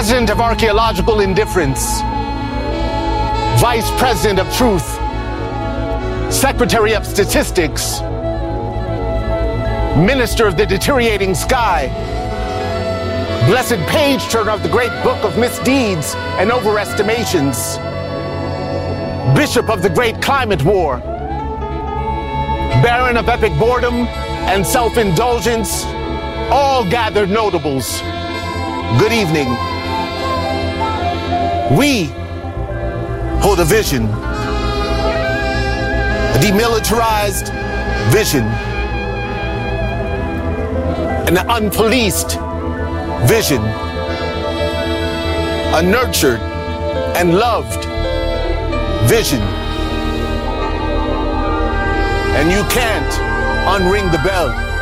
President of Archaeological Indifference, Vice President of Truth, Secretary of Statistics, Minister of the Deteriorating Sky, Blessed Page Turner of the Great Book of Misdeeds and Overestimations, Bishop of the Great Climate War, Baron of Epic Boredom and Self-Indulgence, all gathered notables. Good evening. We hold a vision, a demilitarized vision, an unpoliced vision, a nurtured and loved vision. And you can't unring the bell.